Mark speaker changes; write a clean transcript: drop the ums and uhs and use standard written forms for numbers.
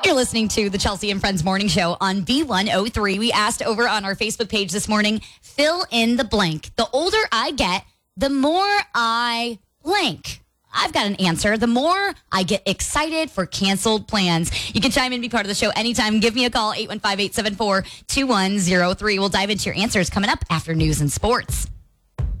Speaker 1: You're listening to the Chelsea and Friends Morning Show on B103. We asked over on our Facebook page this morning, fill in the blank. The older I get, the more I blank. I've got an answer. The more I get excited for canceled plans. You can chime in and be part of the show anytime. Give me a call, 815-874-2103. We'll dive into your answers coming up after news and sports.